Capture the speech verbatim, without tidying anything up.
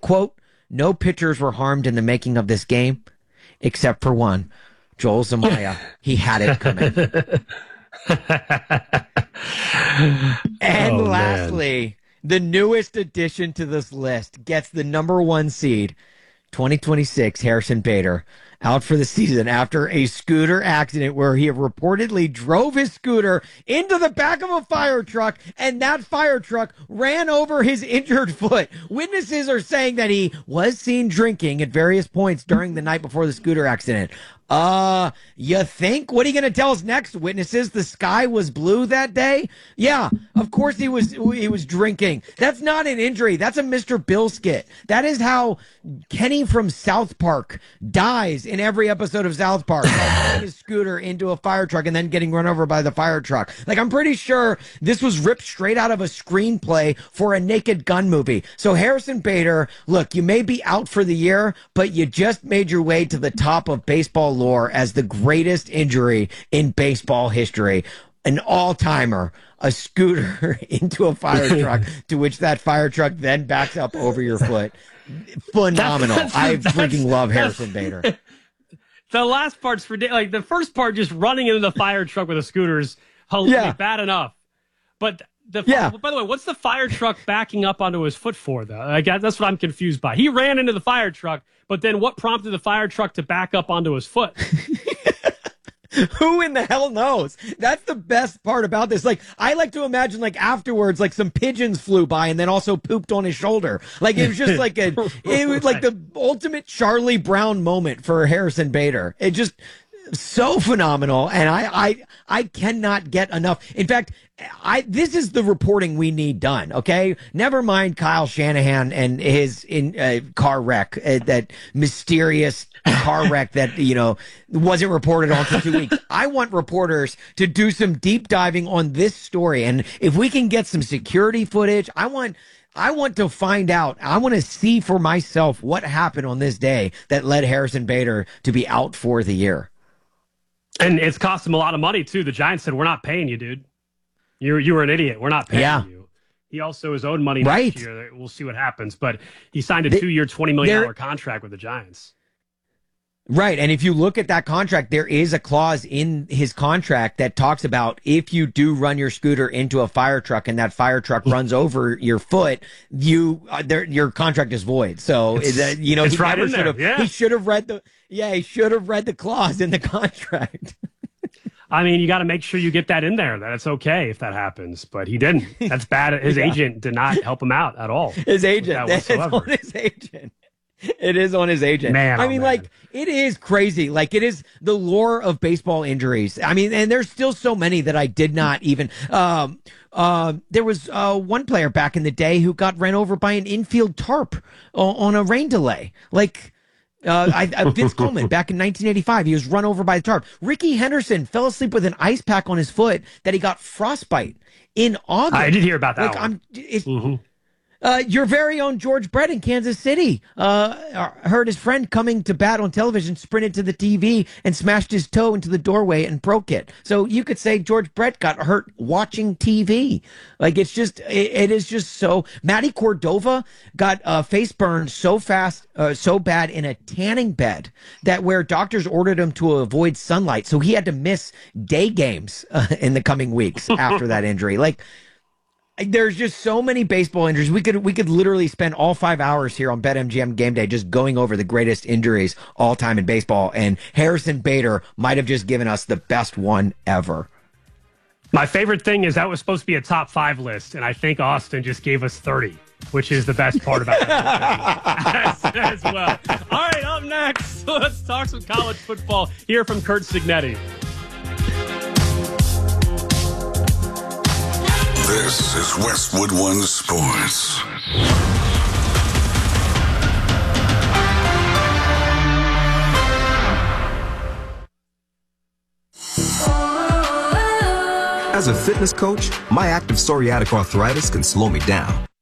Quote, no pitchers were harmed in the making of this game, except for one, Joel Zamaya. He had it coming. And oh, lastly, man. The newest addition to this list gets the number one seed, twenty twenty-six, Harrison Bader, out for the season after a scooter accident where he reportedly drove his scooter into the back of a fire truck, and that fire truck ran over his injured foot. Witnesses are saying that he was seen drinking at various points during the night before the scooter accident. Uh, you think? What are you going to tell us next, witnesses? The sky was blue that day? Yeah, of course he was he was drinking. That's not an injury. That's a Mister Bill skit. That is how Kenny from South Park dies in every episode of South Park. Driving his scooter into a fire truck and then getting run over by the fire truck. Like, I'm pretty sure this was ripped straight out of a screenplay for a Naked Gun movie. So Harrison Bader, look, you may be out for the year, but you just made your way to the top of baseball lore as the greatest injury in baseball history. An all-timer, a scooter into a fire truck, to which that fire truck then backs up over your foot. Phenomenal. That's, that's, I freaking love Harrison Bader. The last part's for like the first part, just running into the fire truck with a scooter is yeah. bad enough. But the yeah. by the way, what's the fire truck backing up onto his foot for, though? Like, that's what I'm confused by. He ran into the fire truck, but then what prompted the fire truck to back up onto his foot? Who in the hell knows? That's the best part about this. Like, I like to imagine, like, afterwards, like, some pigeons flew by and then also pooped on his shoulder. Like, it was just like a, it was like the ultimate Charlie Brown moment for Harrison Bader. It just, so phenomenal. And I, I, I cannot get enough. In fact, I, this is the reporting we need done. Okay. Never mind Kyle Shanahan and his in uh, car wreck, uh, that mysterious car wreck that, you know, wasn't reported on for two weeks. I want reporters to do some deep diving on this story. And if we can get some security footage, I want, I want to find out. I want to see for myself what happened on this day that led Harrison Bader to be out for the year. And it's cost him a lot of money, too. The Giants said, we're not paying you, dude. You you were an idiot. We're not paying yeah. you. He also has owed money right. next year. We'll see what happens. But he signed a they, two-year, twenty million dollars contract with the Giants. Right. And if you look at that contract, there is a clause in his contract that talks about if you do run your scooter into a fire truck and that fire truck runs over your foot, you uh, there, your contract is void. So, it's, uh, you know, he right never should have, yeah. he should have read the, yeah, he should have read the clause in the contract. I mean, you got to make sure you get that in there, that it's okay if that happens. But he didn't. That's bad. His yeah. agent did not help him out at all. His agent. It's on his agent. It is on his agent. Man, I oh mean, man. like, it is crazy. Like, it is the lore of baseball injuries. I mean, and there's still so many that I did not even. Um, uh, there was uh, one player back in the day who got ran over by an infield tarp on, on a rain delay. Like, Uh, I, I, Vince Coleman, back in nineteen eighty-five, he was run over by the tarp. Ricky Henderson fell asleep with an ice pack on his foot that he got frostbite in August. I did hear about that like, one. I'm, it's, mm-hmm. Uh, your very own George Brett in Kansas City uh, heard his friend coming to bat on television, sprinted to the T V and smashed his toe into the doorway and broke it. So you could say George Brett got hurt watching T V. Like, it's just, it, it is just so. Matty Cordova got uh, face burned so fast, uh, so bad in a tanning bed that where doctors ordered him to avoid sunlight. So he had to miss day games uh, in the coming weeks after that injury. Like, there's just so many baseball injuries. We could we could literally spend all five hours here on BetMGM Game Day just going over the greatest injuries all time in baseball. And Harrison Bader might have just given us the best one ever. My favorite thing is that was supposed to be a top five list, and I think Austin just gave us thirty, which is the best part about it as, as well. All right, up next, let's talk some college football. Hear from Curt Cignetti. This is Westwood One Sports. As a fitness coach, my active psoriatic arthritis can slow me down.